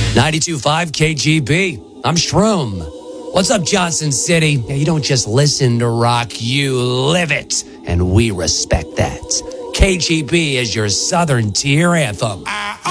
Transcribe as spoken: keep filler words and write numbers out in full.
ninety-two point five K G B. I'm Shroom. What's up, Johnson City? Yeah, you don't just listen to rock, you live it. And we respect that. K G B is your Southern Tier anthem.